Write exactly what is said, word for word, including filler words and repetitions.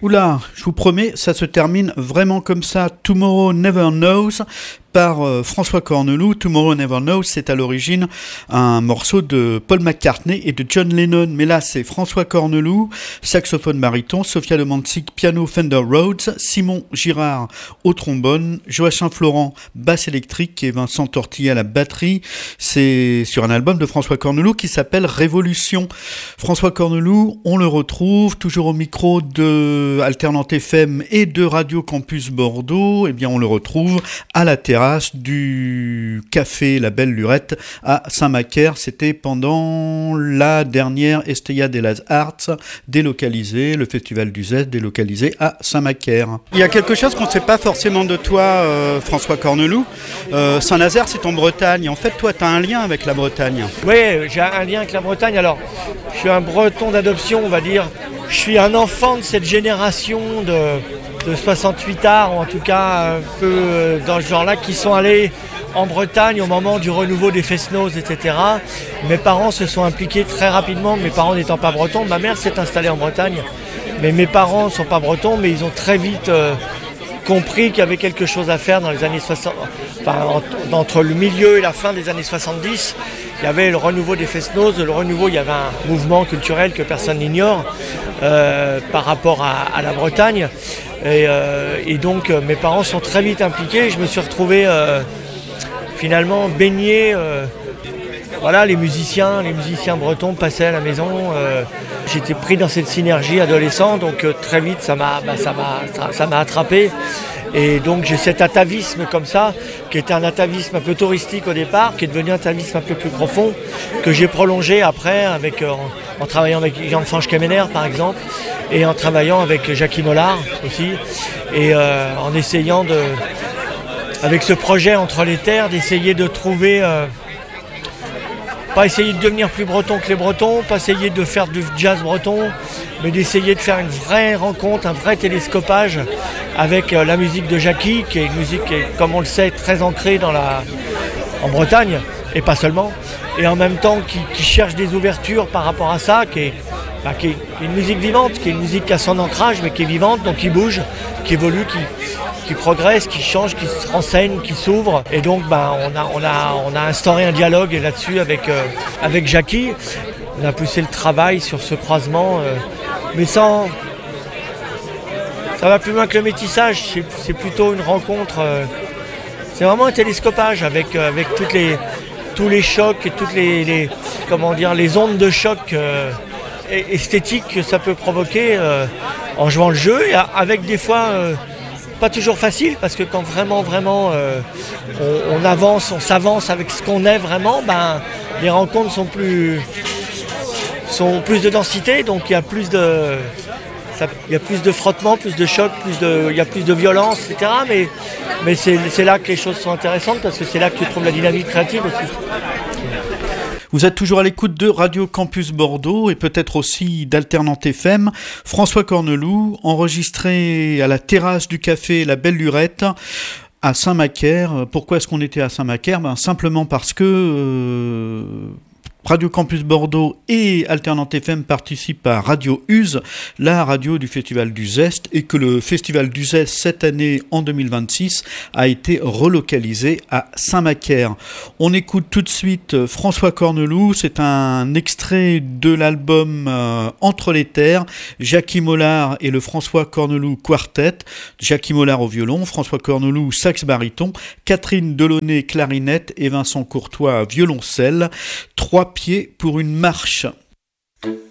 Oula, je vous promets, ça se termine vraiment comme ça. Tomorrow Never Knows par euh, François Corneloup. Tomorrow Never Knows, c'est à l'origine un morceau de Paul McCartney et de John Lennon. Mais là, c'est François Corneloup, saxophone baryton, Sofia Lemanczyk, piano Fender Rhodes, Simon Girard au trombone, Joachim Florent, basse électrique et Vincent Tortilla à la batterie. C'est sur un album de François Corneloup qui s'appelle Révolution. François Corneloup, on le retrouve toujours au micro de Alternante F M et de Radio Campus Bordeaux. Eh bien, on le retrouve à la terrasse du café La Belle Lurette à Saint-Macaire. C'était pendant la dernière Estella de las Arts délocalisée, le festival du Zest délocalisé à Saint-Macaire. Il y a quelque chose qu'on ne sait pas forcément de toi, euh, François Corneloup. Euh, Saint-Nazaire, c'est en Bretagne. En fait, toi, tu as un lien avec la Bretagne. Oui, j'ai un lien avec la Bretagne. Alors, je suis un breton d'adoption, on va dire. Je suis un enfant de cette génération de, de soixante-huit arts, ou en tout cas un peu dans ce genre-là, qui sont allés en Bretagne au moment du renouveau des Fest-Noz, et cetera. Mes parents se sont impliqués très rapidement, mes parents n'étant pas bretons. Ma mère s'est installée en Bretagne, mais mes parents ne sont pas bretons, mais ils ont très vite euh, compris qu'il y avait quelque chose à faire dans les années soixante, enfin, en, entre le milieu et la fin des années soixante-dix. Il y avait le renouveau des Fest-Noz, le renouveau, il y avait un mouvement culturel que personne n'ignore euh, par rapport à, à la Bretagne. Et, euh, et donc euh, mes parents sont très vite impliqués. Je me suis retrouvé euh, finalement baigné. Euh, voilà, les musiciens, les musiciens bretons passaient à la maison. Euh, j'étais pris dans cette synergie adolescent, donc euh, très vite ça m'a, bah, ça m'a, ça, ça m'a attrapé. Et donc j'ai cet atavisme comme ça, qui était un atavisme un peu touristique au départ, qui est devenu un atavisme un peu plus profond, que j'ai prolongé après avec, euh, en, en travaillant avec Jean-Franche Kemener par exemple, et en travaillant avec Jackie Mollard aussi, et euh, en essayant de, avec ce projet Entre les Terres, d'essayer de trouver, euh, pas essayer de devenir plus breton que les Bretons, pas essayer de faire du jazz breton, mais d'essayer de faire une vraie rencontre, un vrai télescopage avec la musique de Jackie, qui est une musique qui est, comme on le sait, très ancrée dans la, en Bretagne, et pas seulement, et en même temps qui, qui cherche des ouvertures par rapport à ça, qui est, bah, qui, est, qui est une musique vivante, qui est une musique qui a son ancrage, mais qui est vivante, donc qui bouge, qui évolue, qui, qui progresse, qui change, qui se renseigne, qui s'ouvre. Et donc bah, on, a, on, a, on a instauré un dialogue là-dessus avec, euh, avec Jackie. On a poussé le travail sur ce croisement, euh, mais sans... Ça va plus loin que le métissage, c'est, c'est plutôt une rencontre, euh, c'est vraiment un télescopage avec, euh, avec toutes les, tous les chocs et toutes les, les, comment dire, les ondes de choc euh, esthétiques que ça peut provoquer euh, en jouant le jeu, et avec des fois euh, pas toujours facile, parce que quand vraiment, vraiment euh, on, on avance, on s'avance avec ce qu'on est vraiment, ben, les rencontres sont plus, sont plus de densité, donc il y a plus de... Il y a plus de frottement, plus de choc, plus de, il y a plus de violence, et cetera. Mais, mais c'est, c'est là que les choses sont intéressantes, parce que c'est là que tu trouves la dynamique créative aussi. Vous êtes toujours à l'écoute de Radio Campus Bordeaux et peut-être aussi d'Alternante F M. François Corneloup, enregistré à la terrasse du café La Belle Lurette à Saint-Macaire. Pourquoi est-ce qu'on était à Saint-Macaire ? Ben, simplement parce que... Euh Radio Campus Bordeaux et Alternante F M participent à Radio Use, la radio du Festival du Zest, et que le Festival du Zest, cette année, en deux mille vingt-six, a été relocalisé à Saint-Macaire. On écoute tout de suite François Corneloup, c'est un extrait de l'album euh, Entre les Terres, Jackie Mollard et le François Corneloup Quartet, Jackie Mollard au violon, François Corneloup sax baryton, Catherine Delaunay clarinette et Vincent Courtois violoncelle. Trois pieds pour une marche.